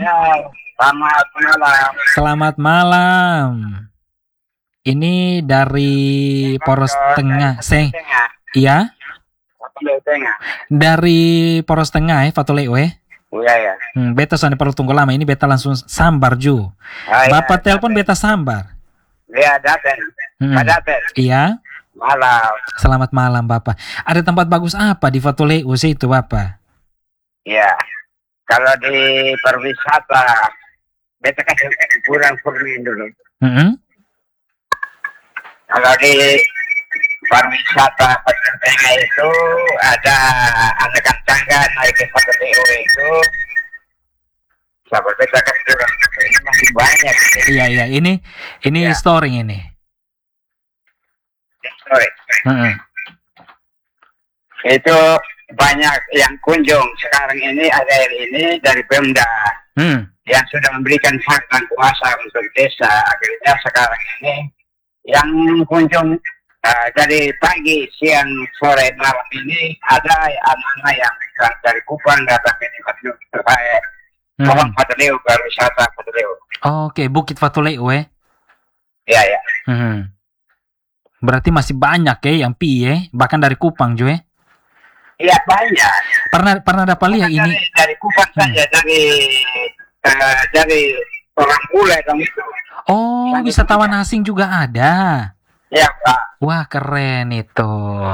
Ya, selamat malam. Selamat malam. Ini dari Poros Tengah. Iya? Dari Poros Tengah Fatuleu Iya ya. Beta sudah perlu tunggu lama. Ini beta langsung sambar ju. Bapak telepon beta sambar. Iya, datang. Datang. Iya? Malam. Selamat malam Bapak. Ada tempat bagus apa di Fatuleu itu Bapak? Iya. Kalau di perwisata, beta kasih kurang kurangin dulu. Kalau di pariwisata Tengah itu ada anekan tangga naik ke Fatuleu itu. Sabar beta kasih kurang. Ini masih banyak. Iya. Ini Ya. story ini. Sorry. Itu banyak yang kunjung sekarang ini akhir ini dari Pemda yang sudah memberikan hak dan kuasa untuk desa. Akhirnya sekarang ini yang kunjung dari pagi, siang, sore, malam ini ada anak-anak yang dari Kupang datang ke Fatuleu terkait Fatuleu pariwisata Fatuleu. Oke, Bukit Fatuleu Iya ya. Berarti masih banyak yang bahkan dari Kupang juga. Iya banyak. Pernah dapat lihat ini dari Kupang saja dari orang bule dong itu. Oh, wisatawan asing juga ada. Ya Pak. Wah, keren itu.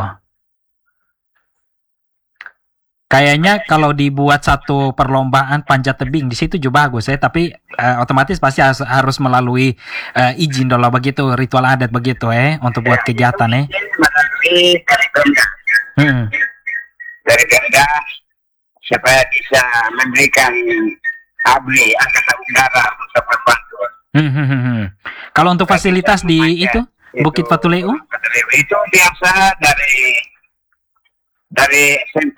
Kayaknya kalau dibuat satu perlombaan panjat tebing di situ juga bagus tapi otomatis pasti harus melalui izin dulu begitu, ritual adat begitu untuk buat kegiatan dari Pemda supaya bisa memberikan abri angkatan udara untuk berbantu. Kalau untuk fasilitas di itu Bukit Fatuleu itu biasa dari SMP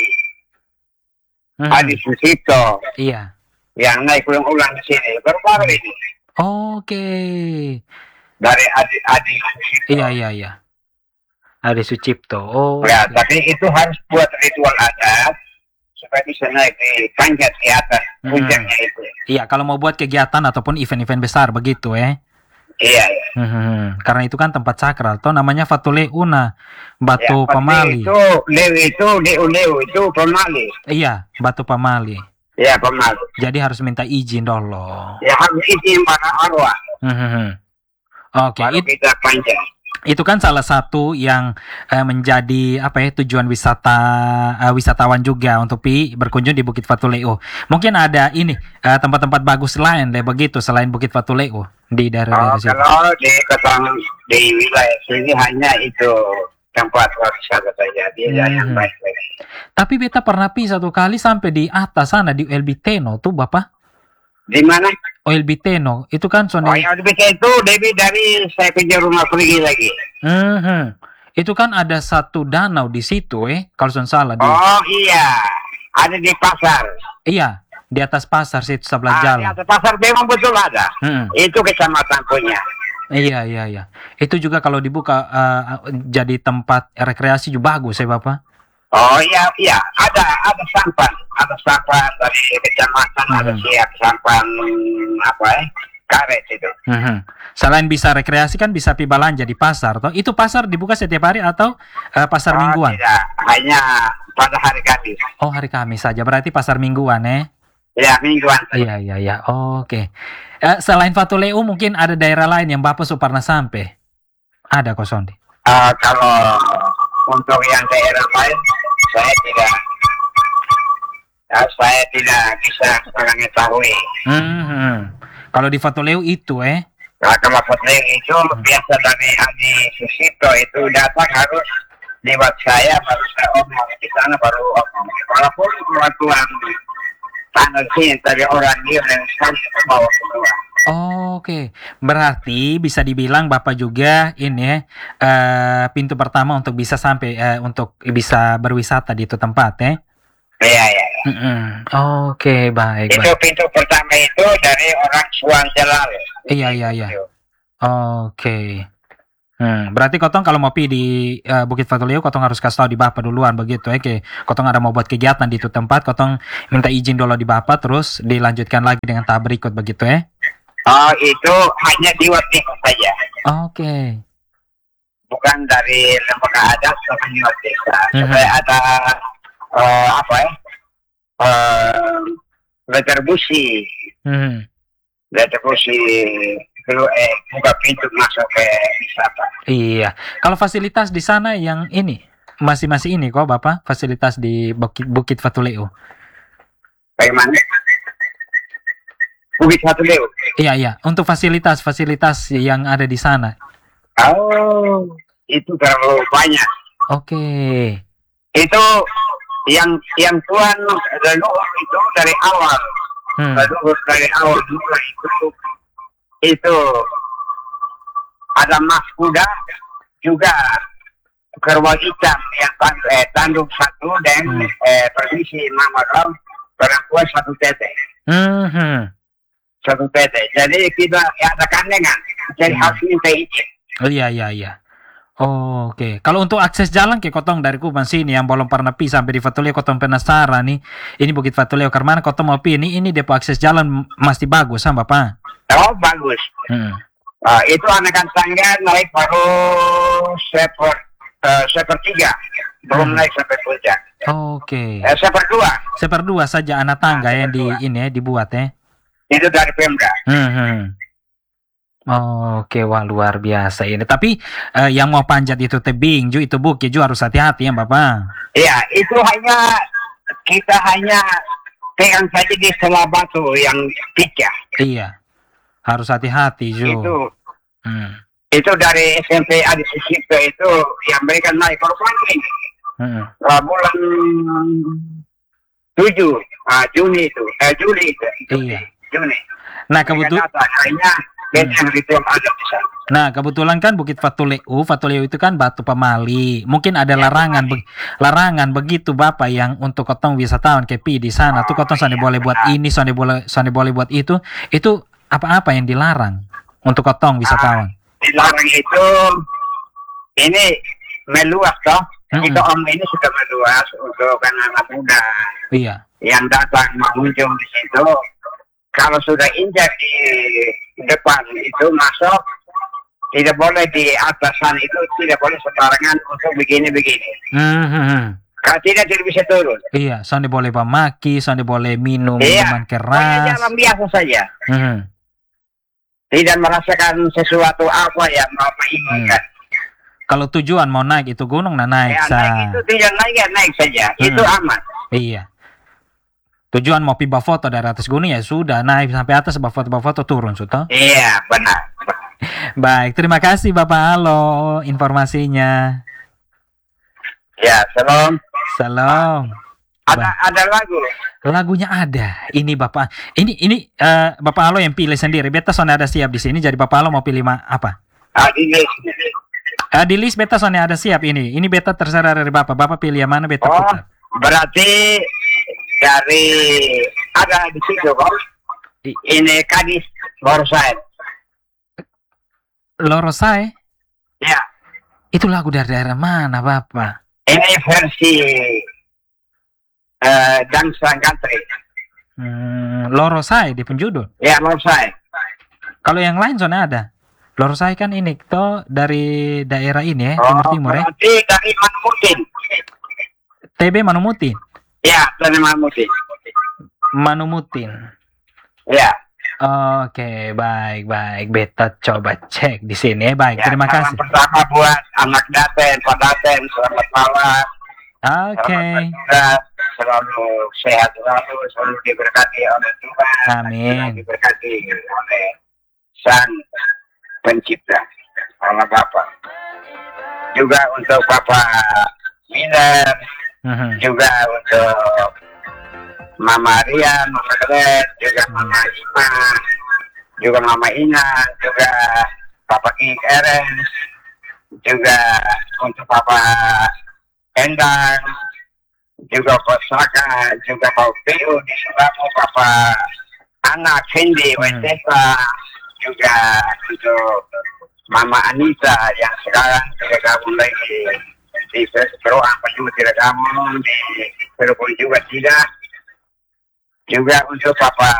Adi Susito. Iya. Yang naik ulang-ulang di sini baru-baru ini. Oke. Dari Adi Susito. Iya. Adi Sucipto. Oh. Ya, tapi itu harus buat ritual adat supaya bisa naik di panjat di atas puncaknya itu. Iya, kalau mau buat kegiatan ataupun event-event besar begitu Iya. Karena itu kan tempat sakral. Atau namanya Fatuleu Batu Pamali. Leu itu Pamali. Iya, Batu Pamali. Iya, Pamali. Jadi harus minta izin dulu. Ya, harus izin para arwah. Oke, kita panjang. Itu kan salah satu yang menjadi tujuan wisatawan juga untuk berkunjung di Bukit Fatuleu. Mungkin ada ini tempat-tempat bagus lain begitu selain Bukit Fatuleu di daerah situ. Kalau di wilayah sini hanya itu tempat wisata saja, dia yang baik-baik. Tapi beta pernah satu kali sampai di atas sana di El Biteno tuh Bapak. Di mana? El Biteno itu kan El Biteno itu dari saya kerja rumah pergi lagi. Itu kan ada satu danau di situ kalau saya salah. Oh iya, ada di pasar. Iya, di atas pasar situ sebelah jalan. Di atas pasar memang betul ada. Itu kecamatan punya. Iya. Itu juga kalau dibuka jadi tempat rekreasi juga bagus Bapak. Oh iya, ada sampan dari kecamatan, ada siap sampan karet itu. Selain bisa rekreasi kan bisa belanja di pasar. Itu pasar dibuka setiap hari atau pasar mingguan? Tidak, hanya pada hari Kamis. Oh, hari Kamis saja. Berarti pasar mingguan Ya, mingguan. Iya. Oke. Selain Fatuleu mungkin ada daerah lain yang Bapak pernah sampai? Ada Sondi? Kalau untuk yang daerah lain saya tidak bisa mengetahui. Kalau di Fatuleu itu kalau Fatuleu itu biasa dari Adi Susito itu datang harus lewat saya baru saya omong di sana baru omong. Walaupun peraturan tanah sini dari orang dia yang sampai bawa semua. Oke, berarti bisa dibilang Bapak juga ini pintu pertama untuk bisa sampai untuk bisa berwisata di itu tempat Iya. Oke, baik. Itu pintu pertama itu dari orang Suan Jalal. Iya. Oke. Berarti kotong kalau mau pi di Bukit Fatuleo, kotong harus kasih tahu di Bapak duluan begitu ya. Kotong ada mau buat kegiatan di itu tempat, kotong minta izin dulu di Bapak, terus dilanjutkan lagi dengan tahap berikut begitu ya. Oh, itu hanya di Watiko saja. Oke. Bukan dari lembaga adat sama di desa. Supaya ada retribusi. Retribusi dulu buka pintu masuk ke wisata. Iya. Kalau fasilitas di sana yang ini masih ini kok Bapak, fasilitas di Bukit Fatuleo. Bagaimana? Bukit Fatuleo. Iya. Untuk fasilitas yang ada di sana. Oh, itu terlalu banyak. Oke. Itu yang Tuhan leluhur itu dari awal. Leluhur dari awal mula itu ada mas kuda juga kerbau hitam yang tanduk satu dan permisi mama kau perempuan satu tete. Satu tete. Jadi kita ada kandengan. Jadi harus minta izin. Oh iya. Oh, oke. Kalau untuk akses jalan ke kotong dari Kuban sini yang belum pernah pi sampai di Fatuleo, kotong penasaran nih. Ini Bukit Fatuleo, karena kotong mau pi ini depo akses jalan masih bagus sama Bapak. Oh, bagus. Itu anakan tangga naik baru sepertiga, belum naik sampai puncak. Oke. Seperdua saja anak tangga yang dibuat ya. Itu dari Pemda. Oke, wah luar biasa ini. Tapi yang mau panjat itu tebing itu bukit harus hati-hati ya Bapak. Iya, itu kita hanya pegang saja di selah batu yang picah. Iya. Harus hati-hati Jo. Itu dari SMP Adi Susipto itu yang mereka naik korban ini. Bulan 7 Juli itu. Iya. Juni. Nah kebetulan kan Bukit Fatuleo itu kan batu pemali. Mungkin ada larangan begitu Bapak yang untuk kotong wisatawan kepi di sana tuh kotong soalnya boleh buat ini, soalnya boleh buat itu. Itu apa-apa yang dilarang untuk kotong wisatawan? Dilarang itu ini meluas toh. Itu ini sudah meluas untuk anak muda. Iya. Yang datang mengunjung di situ. Kalau sudah injak di depan itu masuk, tidak boleh di atasan itu, tidak boleh sembarangan untuk begini. Kalau tidak bisa turun. Iya, soalnya boleh pamaki, soalnya boleh minum minuman keras. Jalan biasa saja. Tidak merasakan sesuatu apa yang Bapak inginkan. Kalau tujuan mau naik itu gunung, naik. Naik itu tidak naik saja. Itu aman. Iya. Tujuan mau piba foto dari atas gunung ya sudah, naik sampai atas foto turun sudah. Iya, benar. Baik, terima kasih Bapak Alo informasinya. Ya, salam. Ada lagunya ada. Ini Bapak. Ini Bapak Alo yang pilih sendiri. Beta soalnya ada siap di sini. Jadi Bapak Alo mau pilih apa? Di list beta soalnya ada siap ini. Ini beta terserah dari Bapak. Bapak pilih yang mana beta putar. Berarti dari ada di situ kok. Ini Kadis Lorosai. Ya. Itu lagu dari daerah mana Bapak? Ini versi Dansa Country. Lorosai di penjudul. Ya, Lorosai. Kalau yang lain soalnya ada. Lorosai kan ini toh dari daerah ini ya, timur ya. Dari Manumutin. TB Manumutin. Ya, dari Manumutin. Ya. Oke, baik. Beta coba cek di sini ya. Baik, terima kasih. Pertama buat anak Daten, Pak Daten, selamat malam. Oke. Selalu sehat selalu diberkati oleh Tuhan. Amin. Diberkati oleh Sang Pencipta, oleh Bapak. Juga untuk Bapak Miller, juga untuk Mama Rian, Mama Gret, juga Mama Ima, juga Mama Ina, juga Bapak King Erens, juga untuk Bapak Endang, juga Pak Saka, juga Pak P.U. di Sulamu, Bapak Anak Fendi, Westesa, juga untuk Mama Anita yang sekarang tidak gabung lagi di Peruan juga tidak gabung, di Cirebon juga tidak. Juga untuk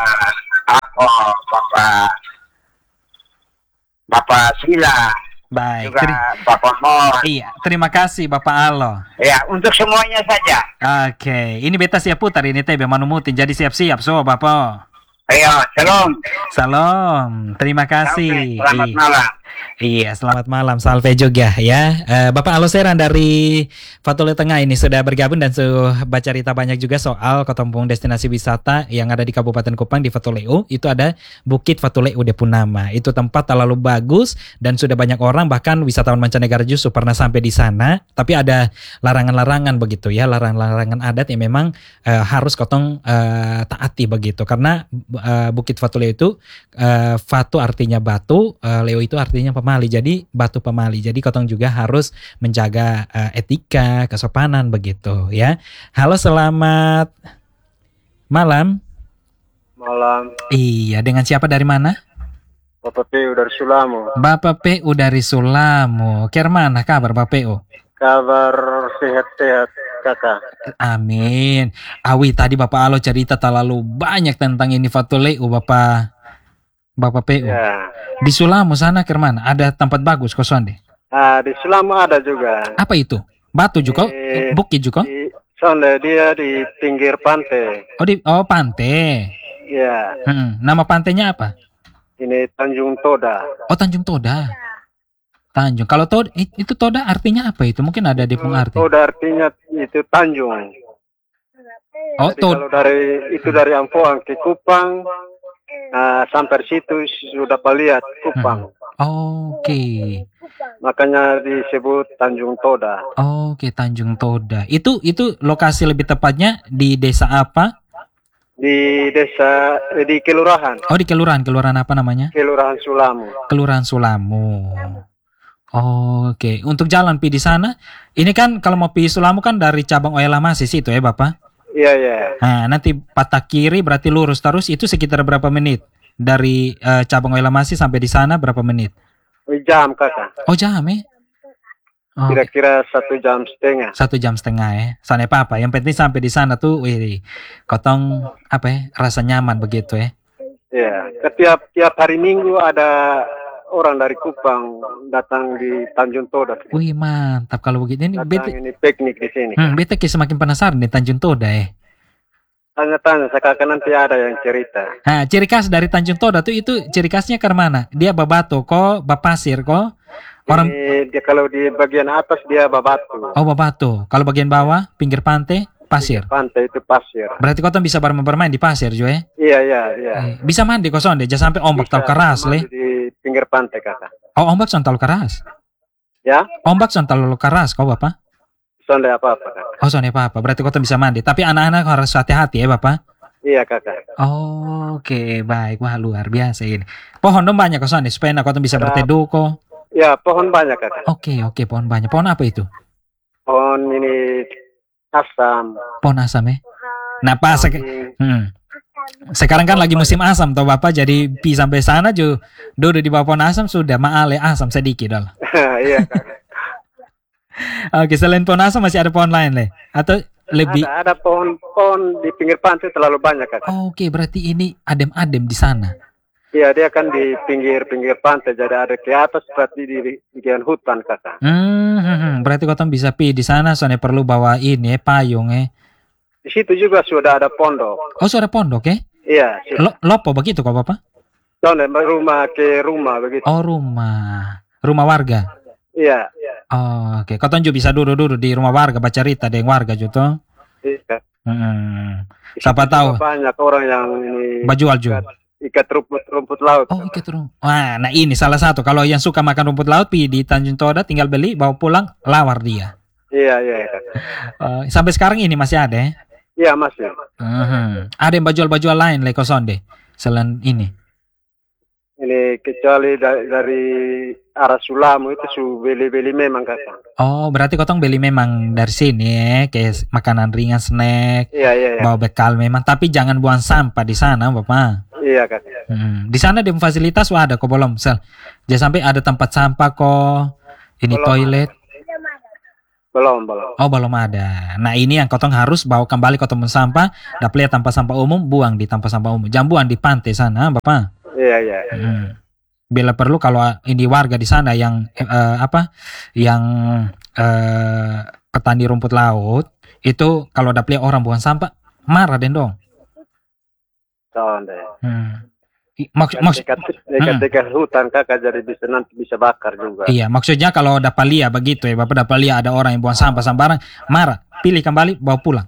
Bapak Sila. Baik. Juga Bapak Mor. Iya, terima kasih Bapak Alo. Ya, untuk semuanya saja. Oke, ini beta siap putar ini teh manumutin, jadi siap-siap so Bapak. Ayo, salam. Salam, terima kasih. Selamat malam. Iya, selamat malam, salve juga ya. Bapak Aloseran dari Fatule Tengah ini sudah bergabung dan sudah baca cerita banyak juga soal Kotompung destinasi wisata yang ada di Kabupaten Kupang di Fatuleu. Itu ada Bukit Fatuleu de Punama. Itu tempat terlalu bagus dan sudah banyak orang, bahkan wisatawan mancanegara justru pernah sampai di sana. Tapi ada larangan-larangan begitu ya, larangan-larangan adat yang memang harus kotong taati begitu. Karena Bukit Fatuleu itu Fatu artinya batu, Leo itu artinya pemali, jadi batu pemali. Jadi kotong juga harus menjaga etika, kesopanan begitu ya. Halo, selamat malam. Malam. Iya, dengan siapa dari mana? Bapak PU dari Sulamo. Bapak PU dari Sulamo. Kira mana kabar Bapak PU? Kabar sehat-sehat kakak. Amin. Awi tadi Bapak Alo cerita terlalu banyak tentang ini Fatuleu Bapak PU. Ya. Di Sulamo sana ke mana? Ada tempat bagus kosan deh. Di Sulamo ada juga. Apa itu? Batu juga? Bukit juga? Soalnya dia di pinggir pantai. Oh pantai. Ya. Nama pantainya apa? Ini Tanjung Toda. Oh, Tanjung Toda. Tanjung. Kalau Toda itu Toda artinya apa itu? Mungkin ada di pengarti. Toda artinya itu Tanjung. Oh, Toda. Kalau dari Ampoang ke Kupang. Sampai situ sudah lihat Kupang. Oke. Makanya disebut Tanjung Toda. Oke, Tanjung Toda. Itu lokasi lebih tepatnya di desa apa? Di kelurahan. Oh, di kelurahan apa namanya? Kelurahan Sulamo. Kelurahan Sulamo. Oke, untuk jalan pi di sana, ini kan kalau mau pi Sulamo kan dari cabang Oelamasi situ ya, Bapak? Iya, iya. Nah, nanti patah kiri berarti lurus terus, itu sekitar berapa menit? Dari cabang Oelamasi sampai di sana berapa menit? Jam kakak. Oh, jam ya? Kira-kira 1,5 jam. 1,5 jam ya. Soalnya apa? Yang penting sampai di sana tuh, kotong apa ya? Rasa nyaman begitu ya. Iya. Tiap hari Minggu ada orang dari Kupang datang di Tanjung Toda. Wih, mantap kalau begitu. Ini piknik di sini. Beta semakin penasaran di Tanjung Toda ya. Tanya-tanya, sekarang nanti ada yang cerita. Nah, ciri khas dari Tanjung Toda tuh itu ciri khasnya ke mana? Dia babatu kok, bapasir kok. Dia kalau di bagian atas dia babatu. Oh, babatu. Kalau bagian bawah, pinggir pantai, pasir. Pantai itu pasir. Berarti kau bisa bermain di pasir juga ya? Iya. Bisa mandi kok sonde, jangan sampai ombak tahu keras le. Di pinggir pantai kakak. Oh, ombak son terlalu keras. Ya? Ombak son terlalu keras kau Bapak? Sonde apa-apa kakak. Oh, sonde apa-apa. Berarti kau bisa mandi. Tapi anak-anak harus hati-hati ya Bapak? Iya kakak. Oke, baik. Wah, luar biasa ini. Pohon dong banyak kok sonde supaya kau bisa berteduh kok. Ya, pohon banyak kakak. Oke, pohon banyak. Pohon apa itu? Pohon ini asam. Pohon asam ya? Nah, pas sekarang kan lagi musim asam toh Bapak, jadi pi sampai sana duduk di bawah pohon asam sudah maale asam sedikit dong. Iya kakak. Oke, selain pohon asam masih ada pohon lain le? Atau lebih? Ada pohon di pinggir pantai terlalu banyak kakak. Oke, berarti ini adem-adem di sana. Iya, dia kan di pinggir pantai, jadi ada ke atas seperti di bagian hutan kakak. Berarti kau bisa pi di sana, soalnya perlu bawa ini payung ya. Di situ juga sudah ada pondok. Oh, sudah pondok ya? Iya. Lopo begitu kok Bapak? Soalnya rumah ke rumah begitu. Oh, rumah warga. Iya. Oh, oke. Kau juga bisa duduk di rumah warga baca cerita dengan warga juga. Iya. Siapa tahu? Banyak orang yang ini jual juga. Ikat rumput laut. Oh, ikat rumput. Nah, ini salah satu. Kalau yang suka makan rumput laut, di Tanjung Toda tinggal beli, bawa pulang, lawar dia. Iya. Sampai sekarang ini masih ada ya? Iya, masih. Ada yang baju-baju lain, Leko Sonde, selain ini? Ini kecuali dari arah Sulamo itu beli-beli memang kakak. Oh, berarti kotong beli memang dari sini ya, kayak makanan ringan, snack. Iya. Bawa bekal memang, tapi jangan buang sampah di sana, Bapak. Iya kak. Di sana di fasilitas ada kok belum, Sel? Jangan sampai ada tempat sampah kok. Ini Belum toilet. Belum. Oh belum ada. Nah ini yang kotong harus bawa kembali ke tempat sampah. Dapat lihat tempat sampah umum, buang di tempat sampah umum. Jangan buang di pantai sana, Bapak. Iya. Bila perlu kalau ini warga di sana yang yang petani rumput laut itu kalau dapat lihat orang buang sampah marah dong. Tahun deh. Dekat hutan kakak jadi nanti bisa bakar juga. Iya, maksudnya kalau dapat lihat begitu ya, Bapak dapat lihat ada orang yang buang sampah sembarang, marah, pilih kembali, bawa pulang.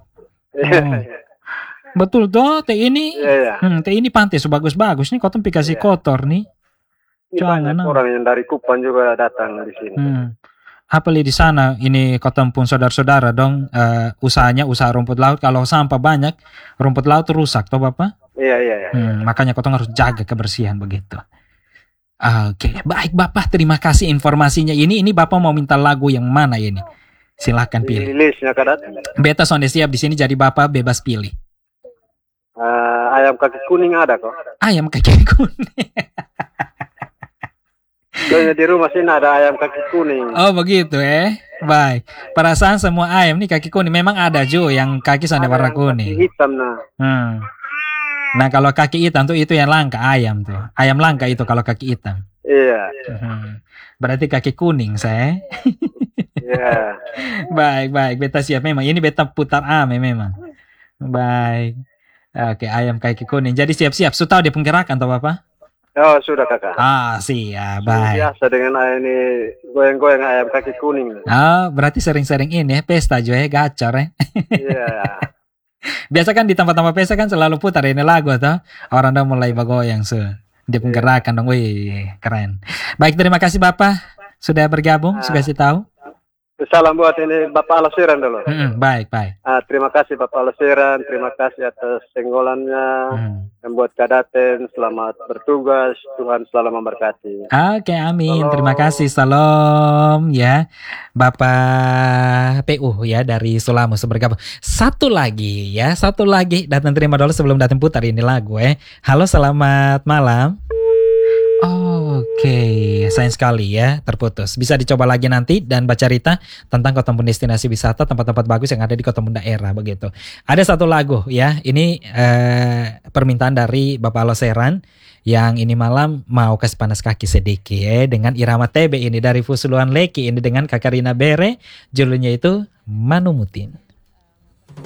Betul toh, teh ini, teh ini pantai sebagus-bagus nih, kau tuh kasih kotor nih. Jangan. Orang yang dari Kupang juga datang di sini. Apalagi di sana, ini kau pun saudara-saudara dong, usahanya usaha rumput laut. Kalau sampah banyak, rumput laut rusak, toh Bapak? Iya. Makanya kau harus jaga kebersihan begitu. Oke, baik Bapak, terima kasih informasinya. Ini Bapak mau minta lagu yang mana ini? Silahkan pilih. Listnya kadat. Beta sonde siap di sini jadi Bapak bebas pilih. Ayam kaki kuning ada kok. Ayam kaki kuning. Soalnya di rumah sini ada ayam kaki kuning. Oh begitu baik. Perasaan semua ayam nih kaki kuning. Memang ada Jo yang kaki sonde warna kuning. Kaki hitam nah. Nah kalau kaki hitam tuh itu yang langka ayam tuh. Ayam langka itu kalau kaki hitam. Iya. Berarti kaki kuning saya. Iya. Baik. Beta siap memang. Ini beta putar ame memang. Baik. Oke, ayam kaki kuning. Jadi siap-siap. Sudah tahu dia penggerakan toh Bapak? Oh sudah kakak. Siap. Baik. Biasa dengan ini goyang-goyang ayam kaki kuning. Berarti sering-sering ini pesta Jo gacor Iya. Biasa kan di tempat-tempat pesta kan selalu putar ini lagu atau orang udah mulai bergoyang dia penggerakan dong, wih keren. Baik, terima kasih Bapak sudah bergabung, sudah kasih tahu. Salam buat ini Bapak Alosiran dulu. Baik. Terima kasih Bapak Alosiran, terima kasih atas senggolannya yang buat Kadaten. Selamat bertugas, Tuhan selalu memberkati. Oke, amin. Salam. Terima kasih, salam ya Bapak PU ya dari Sulamus bergabung. Satu lagi datang terima dulu sebelum datang putar ini lagu Halo, selamat malam. Oke, sayang sekali ya terputus. Bisa dicoba lagi nanti dan baca cerita tentang kota destinasi wisata, tempat-tempat bagus yang ada di kota daerah begitu. Ada satu lagu ya, ini permintaan dari Bapak Loseran yang ini malam mau kasih panas kaki sedikit dengan irama TB ini dari Fusuluan Leki ini dengan Kakarina Bere, judulnya itu Manumutin.